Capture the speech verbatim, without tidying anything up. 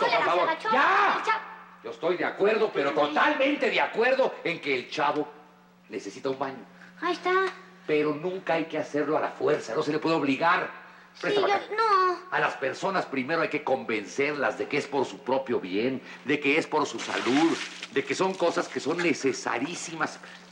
por favor. ¡Ya! Yo estoy de acuerdo, pero totalmente de acuerdo en que el chavo necesita un baño. Ahí está. Pero nunca hay que hacerlo a la fuerza, no se le puede obligar. Sí, yo, no. A las personas primero hay que convencerlas de que es por su propio bien, de que es por su salud, de que son cosas que son necesarísimas